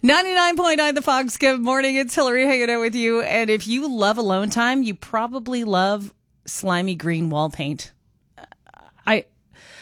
99.9 The Fox. Good morning. It's Hillary hanging out with you. And if you love alone time, you probably love slimy green wall paint. I